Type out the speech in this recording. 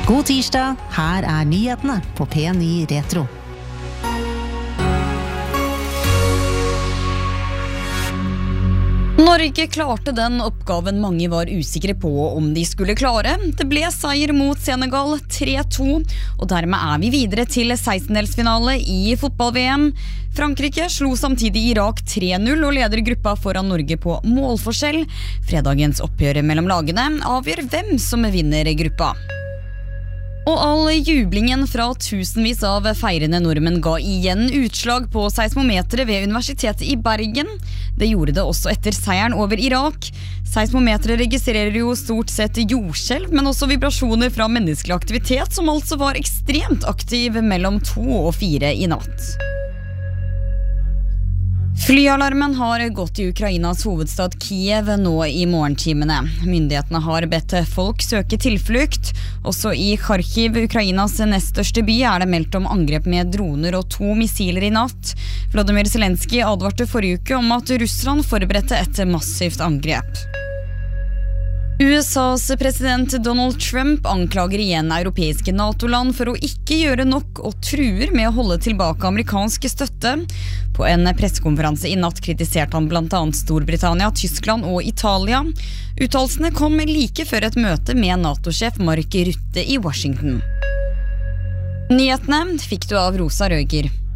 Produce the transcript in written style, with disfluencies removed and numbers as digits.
God tirsdag, her nyhetene på P9 Retro. Norge klarte den oppgaven mange var usikre på om de skulle klare. Det ble seier mot Senegal 3-2, og dermed vi videre til 16-delsfinale i fotball-VM. Frankrike slo samtidig Irak 3-0 og leder gruppa foran Norge på målforskjell. Fredagens oppgjør mellom lagene avgjør hvem som vinner gruppa. Og all jublingen fra tusenvis av feirende nordmenn ga igjen utslag på seismometeret ved Universitetet i Bergen. Det gjorde det også etter seieren over Irak. Seismometeret registrerer jo stort sett jordskjelv, men også vibrasjoner fra menneskelig aktivitet, som altså var ekstremt aktiv mellom 2 og 4 i natt. Flyalarmen har gått i Ukrainas hovedstad Kiev nå i morgentimene. Myndighetene har bedt folk søke tilflukt. Også i Kharkiv, Ukrainas nest største by, det meldt om angrep med droner og 2 missiler i natt. Volodymyr Zelenskyj advarte forrige uke om at Russland forberedte et massivt angrep. USAs president Donald Trump anklager igjen europeiske NATO-land for å ikke gjøre nok og truer med å holde tilbake amerikansk støtte. På en pressekonferanse i natt kritiserte han blant annet Storbritannia, Tyskland og Italia. Uttalelsene kom like før et møte med NATO-sjef Mark Rutte i Washington. Nyhetene fikk du av Rosa Røger.